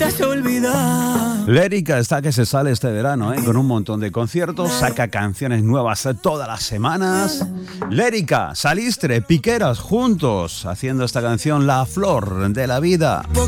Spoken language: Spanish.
puedes olvidar. Lérica está que se sale este verano, con un montón de conciertos, saca canciones nuevas todas las semanas. Lérica, Salistre, Piqueras juntos haciendo esta canción La Flor de la Vida.